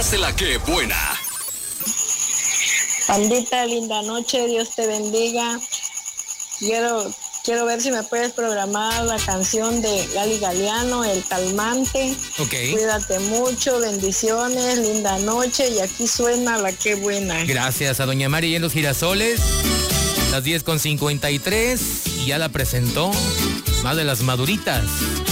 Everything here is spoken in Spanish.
podcast de La Qué Buena. Pandita, linda noche, Dios te bendiga. Quiero ver si me puedes programar la canción de Gali Galeano, El Calmante. Ok. Cuídate mucho, bendiciones, linda noche, y aquí suena La Qué Buena. Gracias a doña Mari en los Girasoles, las 10:53, y ya la presentó, más de las maduritas.